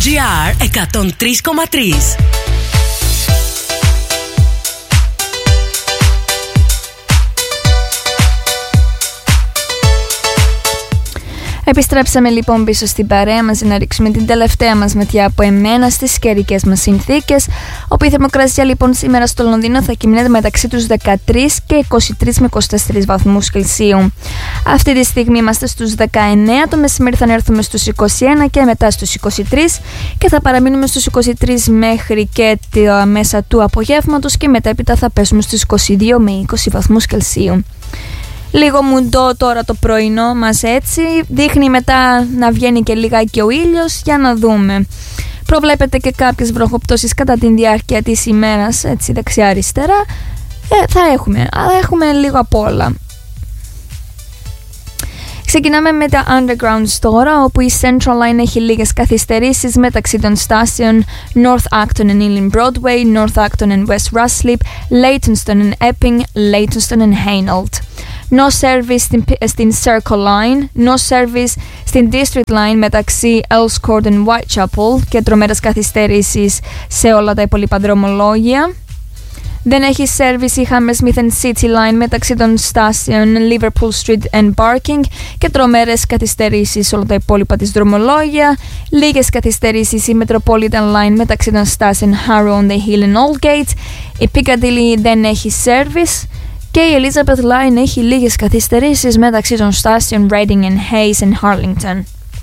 LGR 103,3. Επιστρέψαμε λοιπόν πίσω στην παρέα μας να ρίξουμε την τελευταία μας ματιά από εμένα στις καιρικές μας συνθήκες, όπου η θερμοκρασία λοιπόν σήμερα στο Λονδίνο θα κυμαίνεται μεταξύ τους 13 και 23 με 24 βαθμούς Κελσίου. Αυτή τη στιγμή είμαστε στους 19, το μεσημέρι θα έρθουμε στους 21 και μετά στους 23 και θα παραμείνουμε στους 23 μέχρι και τα μέσα του απογεύματος και μετέπειτα θα πέσουμε στους 22 με 20 βαθμούς Κελσίου. Λίγο μουντό τώρα το πρωινό μας έτσι, δείχνει μετά να βγαίνει και λιγάκι ο ήλιος, για να δούμε. Προβλέπετε και κάποιες βροχοπτώσεις κατά τη διάρκεια της ημέρας, έτσι δεξιά-αριστερά, θα έχουμε λίγο απ' όλα. Ξεκινάμε με τα Undergrounds τώρα, όπου η Central Line έχει λίγες καθυστερήσεις μεταξύ των στάσεων North Acton and Ealing Broadway, North Acton and West Ruslip, Leytonstone and Epping, Leytonstone and Hainault. No service στην Circle Line, no service στην District Line μεταξύ Earls Court and Whitechapel και τρομερές καθυστερήσεις σε όλα τα υπόλοιπα δρομολόγια. Δεν έχει service η Hammersmith and City Line μεταξύ των στάσεων Liverpool Street and Barking και τρομερές καθυστερήσεις σε όλα τα υπόλοιπα της δρομολόγια. Λίγες καθυστερήσεις η Metropolitan Line μεταξύ των στάσεων Harrow on the Hill and Aldgate. Η Piccadilly δεν έχει service. Και η Elizabeth Line έχει λίγες καθυστερήσεις μεταξύ των στάσεων Reading and Hayes and Harlington.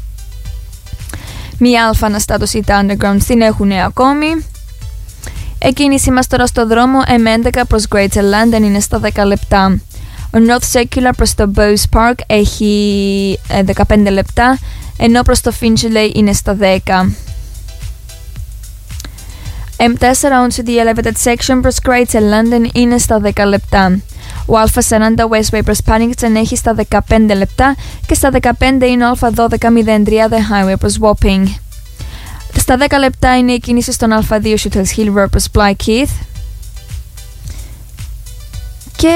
Μία αλφα αναστάτωση τα Underground την έχουν ακόμη. Εκκίνησή μας τώρα στο δρόμο M11 προς Greater London είναι στα 10 λεπτά. Ο North Circular προς το Bowes Park έχει 15 λεπτά, ενώ προς το Finchley είναι στα 10. M4 onto the elevated section προς Greater London είναι στα 10 λεπτά. Ο Α40 Westway προς Paddington έχει στα 15 λεπτά και στα 15 είναι ο Α1203 The Highway προς Wapping. Στα 10 λεπτά είναι η κίνηση στον Α2 Shooters Hill Road προς Blackheath. Και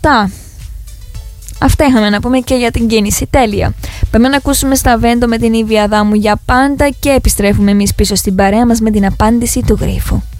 αυτά είχαμε να πούμε και για την κίνηση. Τέλεια. Πάμε να ακούσουμε στα Βέντο με την Ήβια Αδάμου για πάντα και επιστρέφουμε εμείς πίσω στην παρέα μας με την απάντηση του γρίφου.